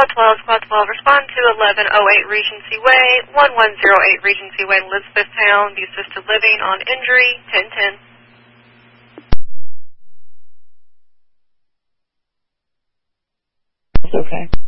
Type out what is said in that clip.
Squad 12, respond to 1108 Regency Way, 1108 Regency Way, Elizabethtown, the assisted living on injury, 1010. It's okay.